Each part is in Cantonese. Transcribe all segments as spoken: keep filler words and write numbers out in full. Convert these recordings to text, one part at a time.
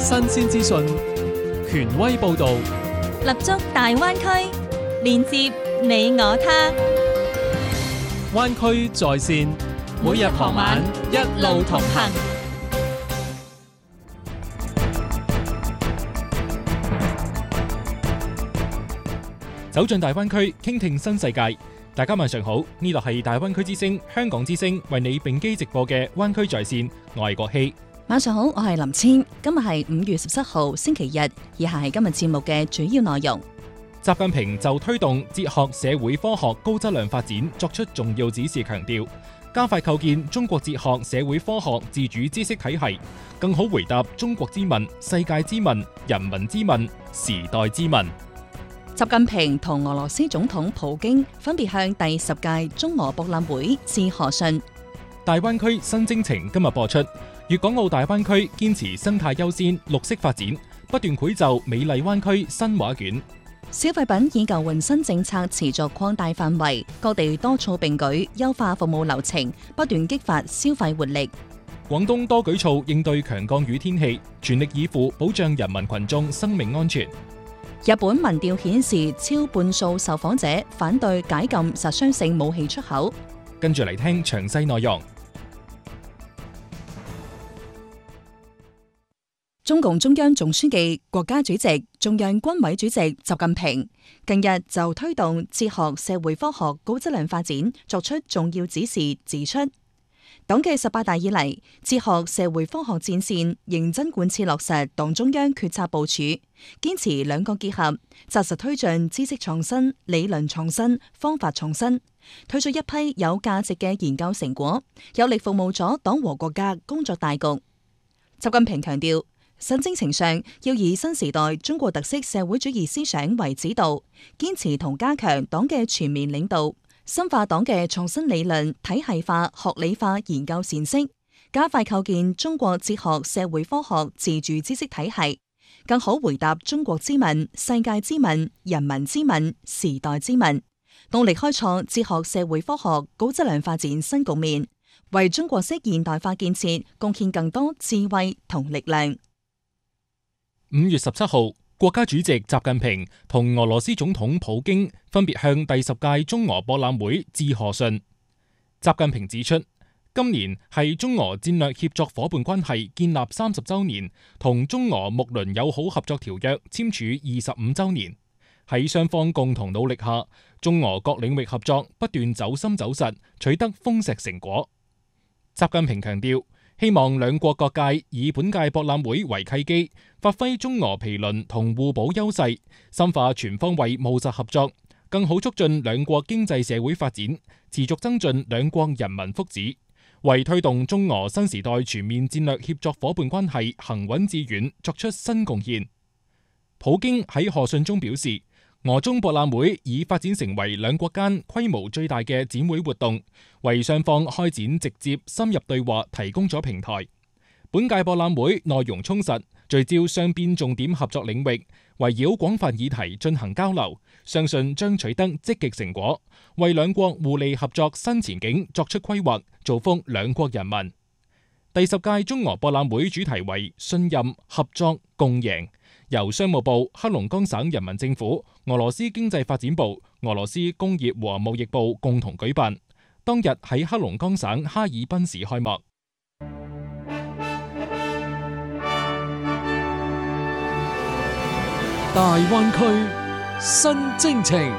新鮮資訊，權威報導， 立足大灣區，連接你我他。 灣區在線，每日傍晚一路同行。走進大灣區，傾聽新世界。大家晚上好，呢度係大灣區之聲、香港之聲為你並機直播嘅灣區在線，我係國希。 晚上好，我係林千。今日係五月十七號星期日，以下係今日節目嘅主要內容。 習近平就推動哲學社會科學高質量發展作出重要指示，強調加快構建中國哲學社會科學自主知識體系，更好回答中國之問、世界之問、人民之問、時代之問。 習近平同俄羅斯總統普京分別向第十屆中俄博覽會致賀信。 大灣區新征程今日播出，粵港澳大灣區堅持生態優先、綠色發展，不斷繪就美麗灣區新畫卷。 消費品以舊換新政策持續擴大範圍，各地多措並舉，優化服務流程，不斷激發消費活力。 廣東多舉措應對強降雨天氣，全力以赴保障人民群眾生命安全。 日本民調顯示，超半數受訪者反對解禁殺傷性武器出口。 跟住嚟聽詳細內容。 中共中央總書記、國家主席、中央軍委主席習近平近日就推動哲學社會科學高質量發展作出重要指示，指出黨嘅十八大以嚟，哲學社會科學戰線認真貫徹落實黨中央決策部署，堅持兩個結合，紮實推進知識創新、理論創新、方法創新，推出一批有價值嘅研究成果，有力服務咗黨和國家工作大局。習近平強調，新征程上要以新時代中國特色社會主義思想為指導，堅持同加強黨嘅全面領導，深化黨嘅創新理論體系化、學理化研究闡釋，加快構建中國哲學社會科學自主知識體系，更好回答中國之問、世界之問、人民之問、時代之問，努力開創哲學社會科學高質量發展新局面，為中國式現代化建設貢獻更多智慧同力量。 五月十七號，國家主席習近平同俄羅斯總統普京分別向第十屆中俄博覽會致賀信。習近平指出，今年係中俄戰略協作伙伴關係建立三十週年，同中俄睦鄰友好合作條約簽署二十五週年。喺雙方共同努力下，中俄各領域合作不斷走深走實，取得豐碩成果。習近平強調，希望兩國各界以本屆博覽會為契機，發揮中俄毗鄰同互補優勢，深化全方位務實合作，更好促進兩國經濟社會發展，持續增進兩國人民福祉，為推動中俄新時代全面戰略協作伙伴關係行穩致遠作出新貢獻。普京喺賀信中表示，俄中博覽會已發展成為兩國間規模最大嘅展會活動，為雙方開展直接深入對話提供咗平台。本屆博覽會內容充實，聚焦雙邊重點合作領域，圍繞廣泛議題進行交流，相信將取得積極成果，為兩國互利合作新前景作出規劃，造福兩國人民。第十屆中俄博覽會主題為信任、合作、共贏，由商務部、黑龍江省人民政府、俄羅斯經濟發展部、俄羅斯工業和貿易部共同舉辦，當日喺黑龍江省哈爾濱市開幕。 大灣區新征程。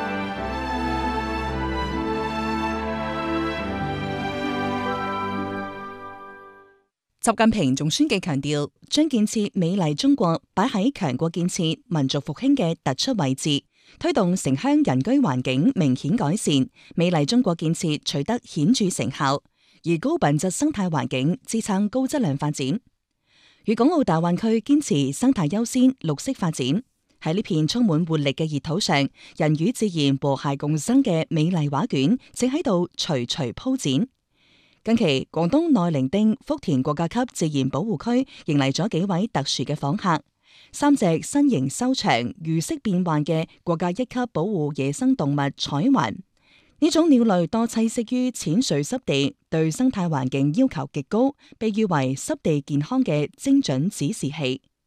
習近平總書記強調，將建設美麗中國擺喺強國建設、民族復興嘅突出位置，推動城鄉人居環境明顯改善，美麗中國建設取得顯著成效，而高品質生態環境支撐高質量發展。粵港澳大灣區堅持生態優先、綠色發展，喺呢片充滿活力嘅熱土上，人與自然和諧共生嘅美麗畫卷正喺度徐徐鋪展。近期，廣東內伶仃福田國家級自然保護區迎嚟咗幾位特殊嘅訪客，三隻身形修長、魚色變幻嘅國家一級保護野生動物彩環。呢種鳥類多棲息於淺水濕地，對生態環境要求極高，被譽為濕地健康嘅精準指示器。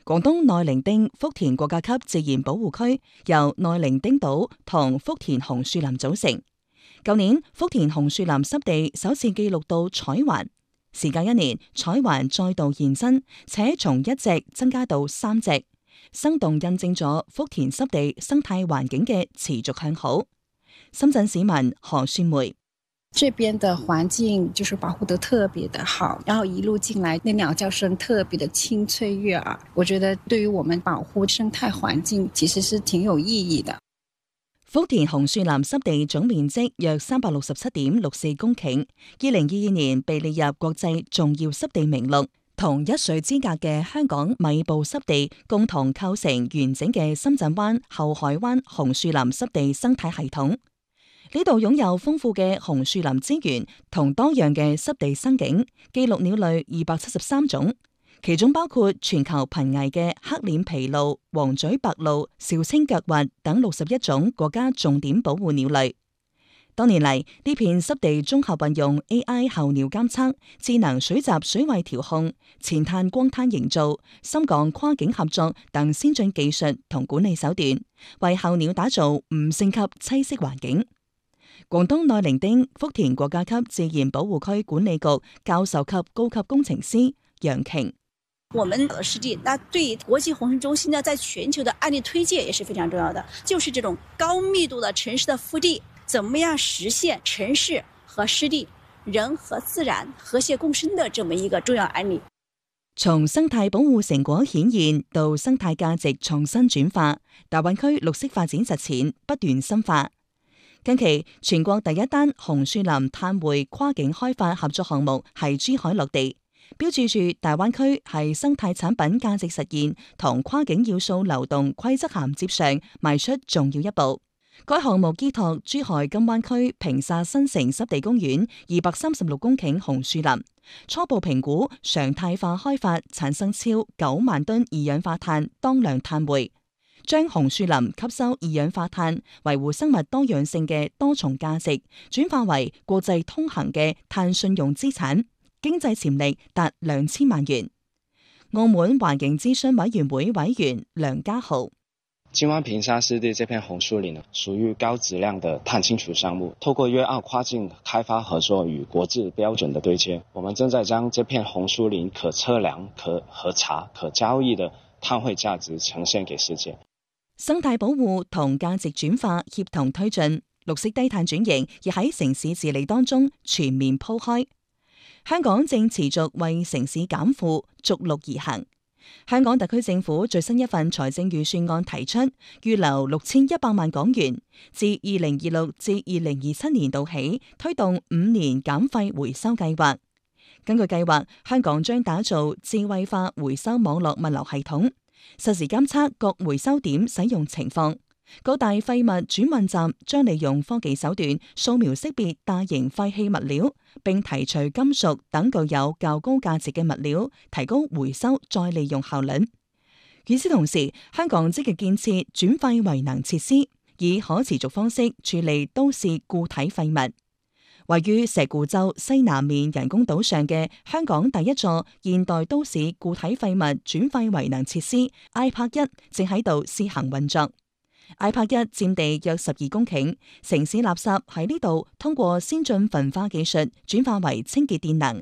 廣東內伶仃福田國家級自然保護區由內伶仃島同福田紅樹林組成。舊年福田紅樹林濕地首次記錄到彩環，時隔一年，彩環再度現身，且從一隻增加到三隻，生動印證咗福田濕地生態環境嘅持續向好。深圳市民何算梅： 這邊的環境就是保護得特別的好，然後一路進來，那鳥叫聲特別的清脆悅耳。我覺得對於我們保護生態環境，其實是挺有意義的。 福田紅樹林濕地總面積約三百六十七點六四公頃，二零二二年被列入國際重要濕地名錄，同一水之隔嘅香港米埔濕地共同構成完整嘅深圳灣後海灣紅樹林濕地生態系統。呢度擁有豐富嘅紅樹林資源同多樣嘅濕地生境，記錄鳥類二百七十三種，其中包括全球瀕危嘅黑臉琵鷺、黃嘴白鷺、紹青腳鷸等六十一種國家重點保護鳥類。多年嚟，呢片濕地綜合運用 A I 候鳥監測、智能水閘水位調控、前灘光灘營造、深港跨境合作等先進技術同管理手段，為候鳥打造五星級棲息環境。廣東內伶仃福田國家級自然保護區管理局教授級高級工程師楊瓊： 我們的濕地，那對國際紅樹中心呢，在全球的案例推介也是非常重要的，就是這種高密度的城市的腹地，怎麼樣實現城市和濕地、人和自然和諧共生的這麼一個重要案例。 從生態保護成果顯現到生態價值創新轉化，大灣區綠色發展實踐不斷深化。近期，全國第一單紅樹林碳匯跨境開發合作項目係珠海落地，標誌住大灣區係生態產品價值實現同跨境要素流動規則銜接上邁出重要一步。該項目依託珠海金灣區平沙新城濕地公園二百三十六公頃紅樹林，初步評估常態化開發產生超九萬噸二氧化碳當量碳匯，將紅樹林吸收二氧化碳、維護生物多樣性嘅多重價值轉化為國際通行嘅碳信用資產，經濟潛力達兩千萬元。澳門環境諮詢委員會委員梁家豪： 金灣平沙濕地這片紅樹林屬於高質量的碳清除項目，透過粵澳跨境開發合作與國際標準的對接，我們正在將這片紅樹林可測量、可核查、可交易的碳匯價值呈現給世界。 生態保護同價值轉化協同推進，綠色低碳轉型亦喺城市治理當中全面鋪開。香港正持續為城市減負逐鹿而行。香港特區政府最新一份財政預算案提出，預留六千一百萬港元，自二零二六至二零二七年度起推動五年減廢回收計劃。根據計劃，香港將打造智慧化回收網絡物流系統，實時監測各回收點使用情況。各大廢物轉運站將利用科技手段掃描識別大型廢棄物料，並提除金屬等具有較高價值嘅物料，提高回收再利用效率。與此同時，香港積極建設轉廢為能設施，以可持續方式處理都市固體廢物。位於石鼓洲西南面人工島上嘅香港第一座現代都市固體廢物轉廢為能設施 I P A R K 一正喺度試行運作。I P A R K 一佔地約十二公頃，城市垃圾喺呢度通過先進焚化技術轉化為清潔電能，